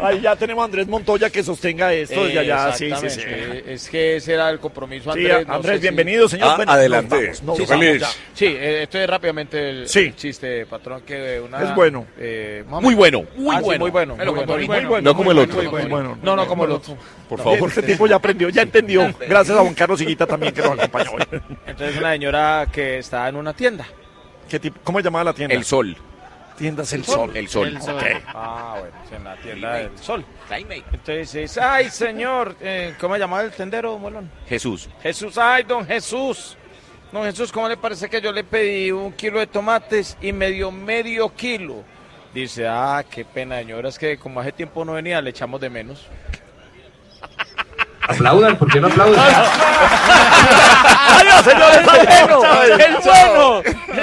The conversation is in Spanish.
Ahí ya tenemos a Andrés Montoya que sostenga esto desde allá. Sí. Es que ese era el compromiso, Sí, Andrés. Andrés, bienvenido, señor. Bueno, adelante. vamos, Feliz. Sí, esto es rápidamente el chiste, patrón, que es bueno. Muy bueno. Muy bueno. No como el otro. Muy bueno. No como el otro. Por favor. Este tipo ya aprendió, ya entendió. Gracias a Juan Carlos Higuita también que nos acompañó hoy. Entonces una señora que está en una tienda. ¿Cómo se llamaba la tienda? El Sol. Tiendas El Sol. El Sol. Okay. Bueno, en la tienda del Sol. Entonces, ay, señor, ¿cómo se llamaba el tendero, Molón? Jesús. Ay, don Jesús. Don Jesús, ¿cómo le parece que yo le pedí 1 kilo de tomates y me dio medio kilo? Dice, qué pena, señora, es que como hace tiempo no venía, le echamos de menos. Aplaudan, ¿por qué no aplaudan? ¡Adiós, señores! ¡El bueno!